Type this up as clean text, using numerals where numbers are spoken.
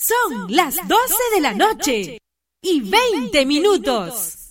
Son las 12 de la noche y 20 minutos.